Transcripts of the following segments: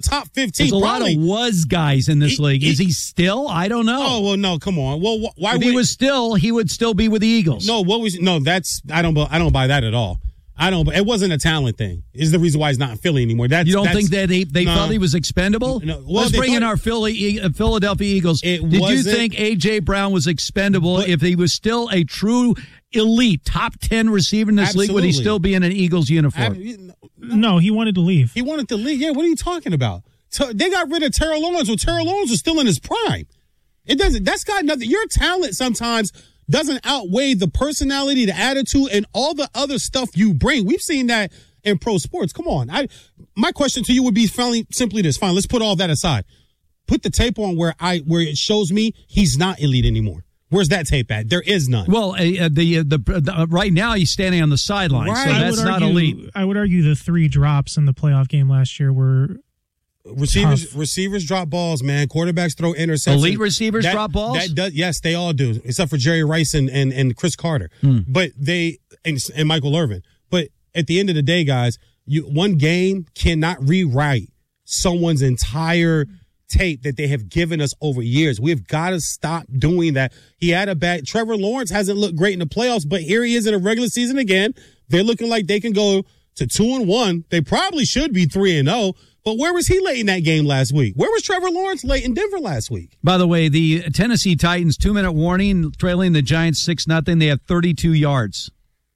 top 15. There's a lot of was guys in this league. Is he still? I don't know. Oh, well, no, come on. Well, why if he was still, he would still be with the Eagles. No, I don't buy that at all. It wasn't a talent thing. Is the reason why he's not in Philly anymore. You don't think that they felt he was expendable? No. Well, let's bring in our Philadelphia Eagles. Did you think A.J. Brown was expendable if he was still a true elite top 10 receiver in this league? Would he still be in an Eagles uniform? No, he wanted to leave. He wanted to leave. Yeah, what are you talking about? They got rid of Terrell Owens when Terrell Owens was still in his prime. It doesn't. That's got nothing. Your talent sometimes doesn't outweigh the personality, the attitude, and all the other stuff you bring. We've seen that in pro sports. Come on. My question to you would be simply this. Fine, let's put all that aside. Put the tape on where it shows me he's not elite anymore. Where's that tape at? There is none. Well, right now he's standing on the sideline, right. So that's not elite. I would argue the 3 drops in the playoff game last year were Receivers drop balls, man. Quarterbacks throw interceptions. Elite receivers drop balls? Yes, they all do, except for Jerry Rice and Chris Carter. But and Michael Irvin. But at the end of the day, guys, one game cannot rewrite someone's entire tape that they have given us over years. We've got to stop doing that. He had a bad. Trevor Lawrence hasn't looked great in the playoffs, but here he is in a regular season again. They're looking like they can go to 2-1. They probably should be 3-0. But where was he late in that game last week? Where was Trevor Lawrence late in Denver last week? By the way, the Tennessee Titans, 2-minute warning, trailing the Giants 6-0. They have 32 yards.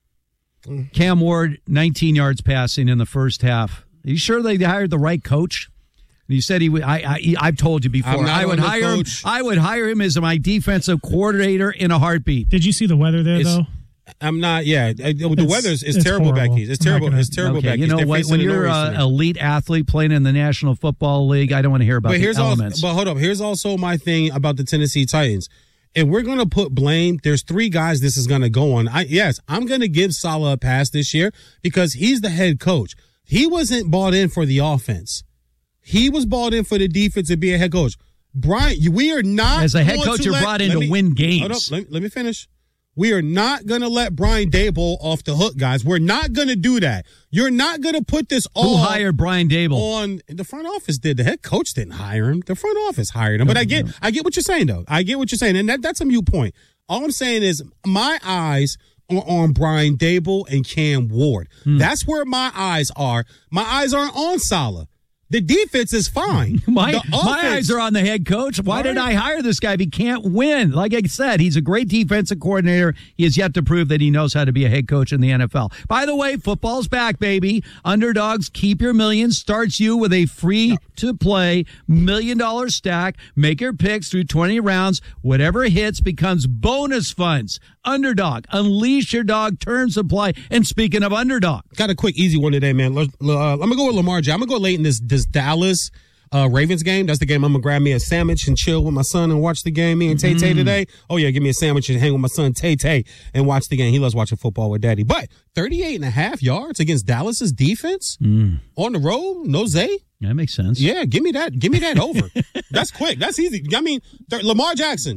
Cam Ward, 19 yards passing in the first half. Are you sure they hired the right coach? You said he would. I've told you before. I would hire him. I would hire him as my defensive coordinator in a heartbeat. Did you see the weather there, though? I'm not. Yeah, the weather is terrible back east. It's terrible. It's terrible back east. You know what? When you're an elite athlete playing in the National Football League, I don't want to hear about the elements. But hold up. Here's also my thing about the Tennessee Titans. If we're going to put blame, there's 3 guys this is going to go on. I'm going to give Saleh a pass this year because he's the head coach. He wasn't bought in for the offense. He was bought in for the defense to be a head coach. Brian, we are not. As a head coach, you're brought in to win games. Hold up. Let me finish. We are not going to let Brian Daboll off the hook, guys. We're not going to do that. You're not going to put this all. Who hired Brian Daboll? On the front office did. The head coach didn't hire him. The front office hired him. But I get what you're saying, though. I get what you're saying, and that's a moot point. All I'm saying is my eyes are on Brian Daboll and Cam Ward. That's where my eyes are. My eyes aren't on Saleh. The defense is fine. My eyes are on the head coach. Why did I hire this guy if he can't win? Like I said, he's a great defensive coordinator. He has yet to prove that he knows how to be a head coach in the NFL. By the way, football's back, baby. Underdogs, keep your millions. Starts you with a free-to-play $1 million stack. Make your picks through 20 rounds. Whatever hits becomes bonus funds. Underdog. Unleash your dog. Terms apply. And speaking of underdog. Got a quick, easy one today, man. I'm going to go with Lamar Jackson. I'm going to go late in this Dallas Ravens game. That's the game I'm going to grab me a sandwich and chill with my son and watch the game. Me and Tay-Tay today. Oh, yeah, give me a sandwich and hang with my son Tay-Tay and watch the game. He loves watching football with daddy. But 38.5 yards against Dallas's defense on the road? No Zay? That makes sense. Yeah, give me that. Give me that over. That's quick. That's easy. I mean, Lamar Jackson,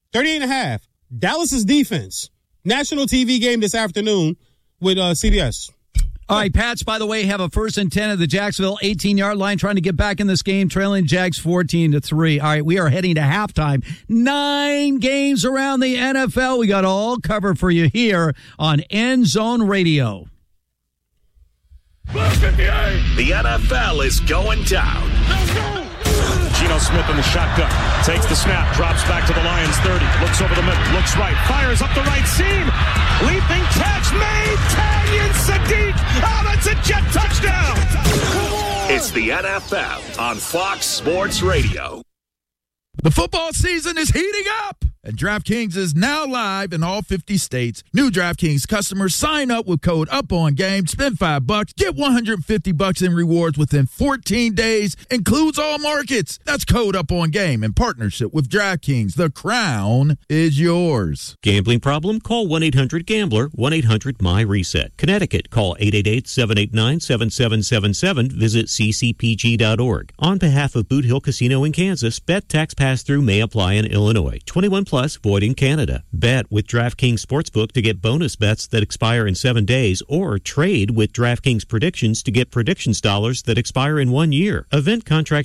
38.5. Dallas's defense. National TV game this afternoon with CBS. All right, Pats, by the way, have a 1st and 10 at the Jacksonville 18-yard line, trying to get back in this game, trailing Jags 14-3. All right, we are heading to halftime. 9 games around the NFL. We got all covered for you here on End Zone Radio. The NFL is going down. Geno Smith in the shotgun. Takes the snap. Drops back to the Lions 30. Looks over the middle. Looks right. Fires up the right seam. Leaping catch made. Tanyan Sadiq. Oh, that's a jet touchdown. It's the NFL on Fox Sports Radio. The football season is heating up, and DraftKings is now live in all 50 states. New DraftKings customers sign up with code UPONGAME, spend $5, get $150 in rewards within 14 days, includes all markets. That's code UPONGAME in partnership with DraftKings. The crown is yours. Gambling problem? Call 1-800-GAMBLER, 1-800-MY-RESET. Connecticut, call 888-789-7777. Visit ccpg.org. On behalf of Boot Hill Casino in Kansas, bet tax pass-through may apply in Illinois. 21 plus, void in Canada. Bet with DraftKings Sportsbook to get bonus bets that expire in 7 days, or trade with DraftKings Predictions to get predictions dollars that expire in 1 year. Event contract